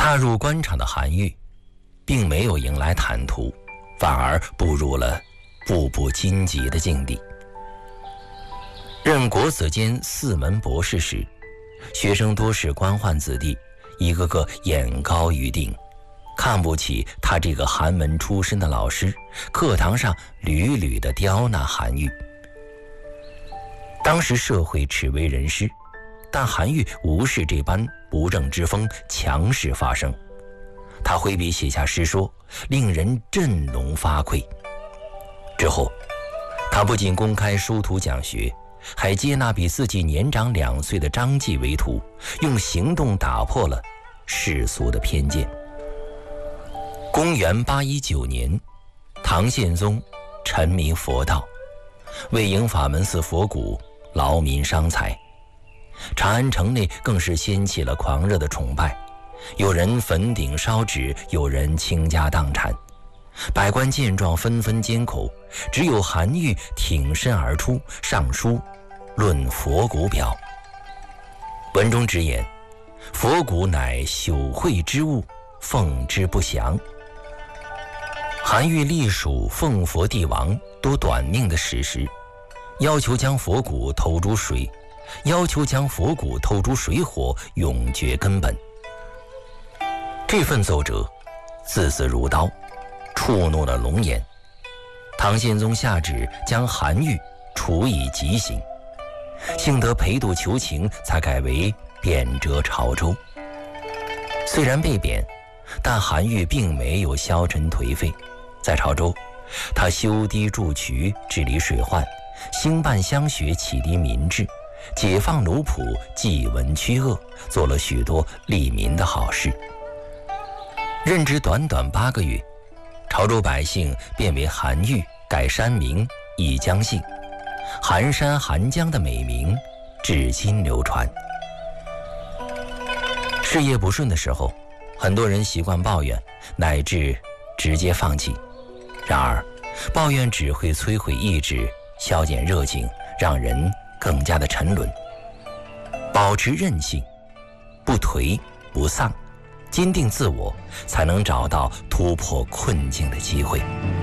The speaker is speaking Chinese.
踏入官场的韩愈，并没有迎来坦途，反而步入了步步荆棘的境地。任国子监4门博士时，学生多是官宦子弟，一个个眼高于顶，看不起他这个寒门出身的老师，课堂上屡屡地刁难韩愈。当时社会耻为人师，但韩愈无视这般不正之风，强势发声。他挥笔写下诗说，令人振聋发聩。之后，他不仅公开疏图讲学，还接纳比自己年长2岁的张继为徒，用行动打破了世俗的偏见。公元819年，唐宪宗沉迷佛道，为迎法门寺佛骨劳民伤财。长安城内更是掀起了狂热的崇拜，有人焚顶烧纸，有人倾家荡产。百官见状纷纷缄口，只有韩愈挺身而出，上书论佛骨表。文中直言，佛骨乃朽秽之物，奉之不祥。韩愈隶属奉佛帝王都短命的史实，要求将佛骨投诸水火，永绝根本。这份奏折字字如刀，触怒了龙颜。唐宪宗下旨将韩愈处以极刑，幸得裴度求情，才改为贬谪潮州。虽然被贬，但韩愈并没有消沉颓废。在潮州，他修堤筑渠，治理水患，兴办乡学，启迪民智，解放奴仆，济文驱恶，做了许多利民的好事。任职短短8个月，潮州百姓便为韩愈改山名，易江姓，韩山韩江的美名至今流传。事业不顺的时候，很多人习惯抱怨，乃至直接放弃。然而，抱怨只会摧毁意志，消减热情，让人更加的沉沦。保持韧性，不颓不丧，坚定自我，才能找到突破困境的机会。